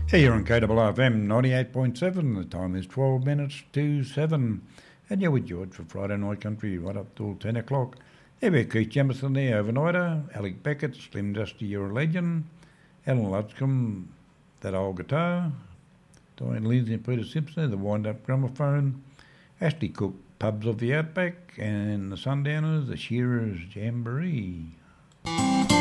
Hey, you're on KFM 98.7. The time is 12 minutes to 7. And you're with George for Friday Night Country right up till 10 o'clock. There we Keith Jamison there, overnighter. Alec Beckett, Slim Dusty, you're a legend. Alan Ludscombe, that old guitar. Diane Lindsay and Peter Simpson, the wind-up gramophone. Ashley Cook, Pubs of the Outback. And the Sundowners, the Shearers Jamboree.